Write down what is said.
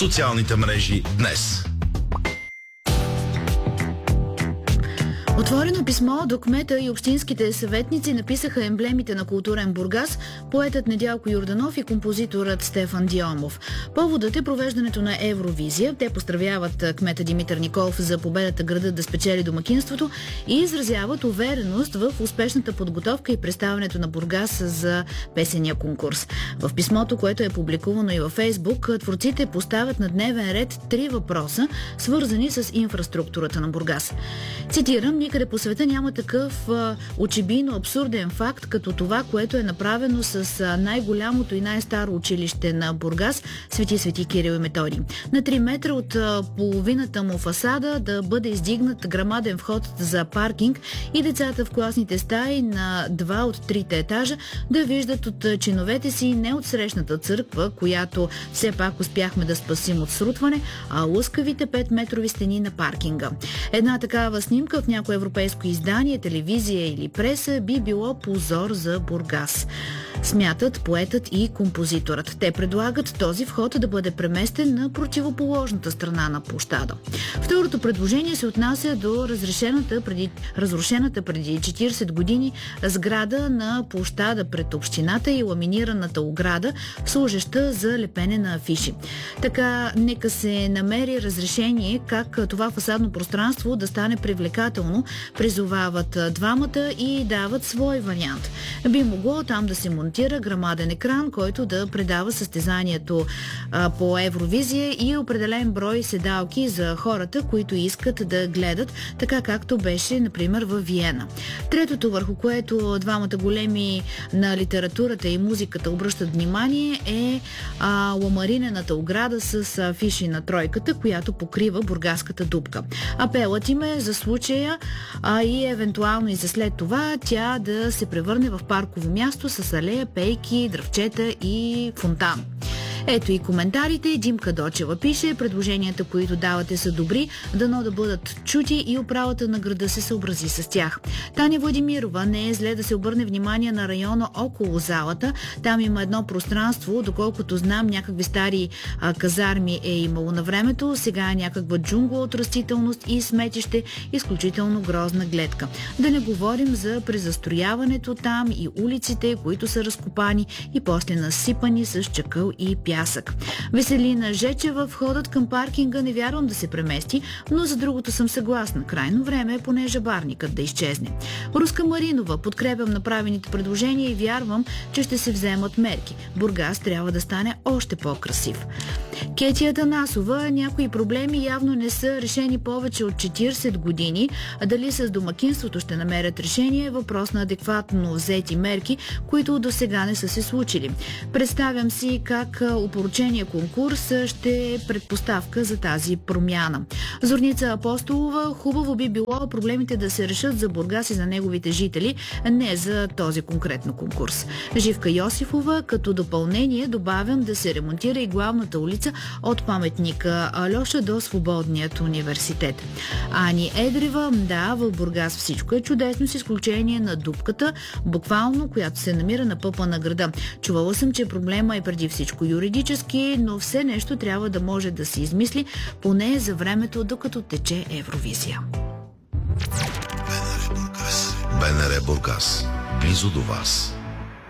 социалните мрежи днес. Отворено писмо до кмета и общинските съветници написаха емблемите на културен Бургас, поетът Недялко Йорданов и композиторът Стефан Диомов. Поводът е провеждането на Евровизия. Те поздравяват кмета Димитър Николов за победата градът да спечели домакинството и изразяват увереност в успешната подготовка и представянето на Бургас за песения конкурс. В писмото, което е публикувано и във Фейсбук, творците поставят на дневен ред 3 въпроса, свързани с инфраструктурата на Бургас. Цитирам: никъде по света няма такъв очебийно абсурден факт, като това, което е направено с най-голямото и най-старо училище на Бургас, Свети Кирил и Методий. На 3 метра от половината му фасада да бъде издигнат грамаден вход за паркинг и децата в класните стаи на 2 от 3 етажа да виждат от чиновете си не от срещната църква, която все пак успяхме да спасим от срутване, а лъскавите 5-метрови стени на паркинга. Една такава снимка в някое европейско издание, телевизия или преса би било позор за Бургас, смятат поетът и композиторът. Те предлагат този вход да бъде преместен на противоположната страна на площада. Второто предложение се отнася до разрушената преди 40 години сграда на площада пред общината и ламинираната ограда, служеща за лепене на афиши. Така, нека се намери разрешение как това фасадно пространство да стане привлекателно, призовават двамата и дават свой вариант. Би могло там да се монтира грамаден екран, който да предава състезанието по Евровизия и определен брой седалки за хората, които искат да гледат, така както беше, например, във Виена. Третото, върху което двамата големи на литературата и музиката обръщат внимание, е ламаринената ограда с афиши на тройката, която покрива бургаската дупка. Апелът им е за случая, и евентуално и за след това тя да се превърне в парково място с алея, пейки, дръвчета и фонтан. Ето и коментарите. Димка Дочева пише: предложенията, които давате, са добри, дано да бъдат чути и управата на града се съобрази с тях. Таня Владимирова: не е зле да се обърне внимание на района около залата. Там има едно пространство, доколкото знам, някакви стари казарми е имало на времето. Сега е някаква джунгла от растителност и сметище, изключително грозна гледка. Да не говорим за презастрояването там и улиците, които са разкопани и после насипани с чакъл и пясък. Веселина Жечева: входът към паркинга не вярвам да се премести, но за другото съм съгласна. Крайно време е поне жабарникът да изчезне. Руска Маринова: подкрепям направените предложения и вярвам, че ще се вземат мерки. Бургас трябва да стане още по-красив. Кети Атанасова: някои проблеми явно не са решени повече от 40 години, а дали с домакинството ще намерят решение е въпрос на адекватно взети мерки, които до сега не са се случили. Представям си как опоручения конкурс ще е предпоставка за тази промяна. Зорница Апостолова: хубаво би било проблемите да се решат за Бургас и за неговите жители, не за този конкретно конкурс. Живка Йосифова: като допълнение добавям да се ремонтира и главната улица от паметника Алеша до Свободният университет. Ани Едрева: да, в Бургас всичко е чудесно, с изключение на дупката, буквално, която се намира на пъпа на града. Чувала съм, че проблема е преди всичко юридически, но все нещо трябва да може да се измисли, поне за времето, докато тече Евровизия. БНР Бургас. Близо до вас.